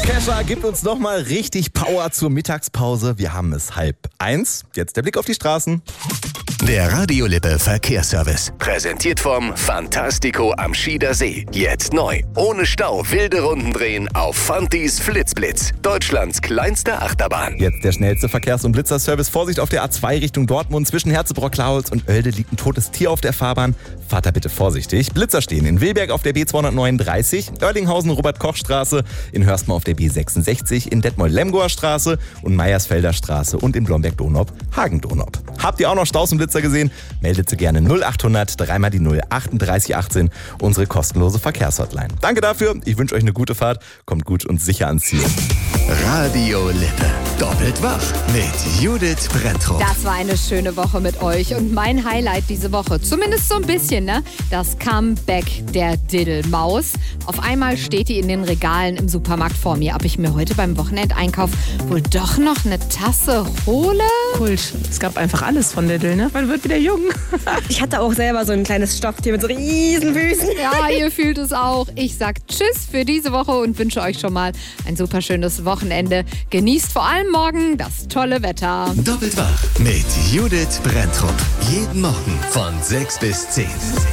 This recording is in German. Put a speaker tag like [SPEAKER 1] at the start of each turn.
[SPEAKER 1] Kesha gibt uns nochmal richtig Power zur Mittagspause. Wir haben es 12:30. Jetzt der Blick auf die Straßen.
[SPEAKER 2] Der Radio Lippe Verkehrsservice. Präsentiert vom Fantastico am Schieder See. Jetzt neu. Ohne Stau wilde Runden drehen auf Fantis Flitzblitz. Deutschlands kleinste Achterbahn.
[SPEAKER 1] Jetzt der schnellste Verkehrs- und Blitzerservice. Vorsicht auf der A2 Richtung Dortmund. Zwischen Herzebrock-Klaholz und Oelde liegt ein totes Tier auf der Fahrbahn. Fahrt da bitte vorsichtig. Blitzer stehen in Wilberg auf der B239, Oerlinghausen Robert-Koch-Straße, in Hörstmar auf der B66, in Detmold-Lemgoer Straße und Meiersfelder Straße und in Blomberg-Donop Hagen-Donop. Habt ihr auch noch Staus und Blitzer gesehen? Meldet sie gerne 0800 3 mal die 0 38 18, unsere kostenlose Verkehrshotline. Danke dafür, ich wünsche euch eine gute Fahrt, kommt gut und sicher ans Ziel.
[SPEAKER 2] Radio Lippe. Doppelt wach mit Judith Brenntrup.
[SPEAKER 3] Das war eine schöne Woche mit euch und mein Highlight diese Woche, zumindest so ein bisschen, ne? Das Comeback der Diddelmaus. Auf einmal steht die in den Regalen im Supermarkt vor mir. Ob ich mir heute beim Wochenendeinkauf wohl doch noch eine Tasse hole?
[SPEAKER 4] Kult. Es gab einfach alles von Diddle, ne? Man wird wieder jung.
[SPEAKER 5] Ich hatte auch selber so ein kleines Stofftier mit so riesen Füßen.
[SPEAKER 3] Ja, ihr fühlt es auch. Ich sag Tschüss für diese Woche und wünsche euch schon mal ein super schönes Wochenende. Genießt vor allem morgen das tolle Wetter.
[SPEAKER 2] Doppelt wach mit Judith Brenntrup. Jeden Morgen von 6 bis 10.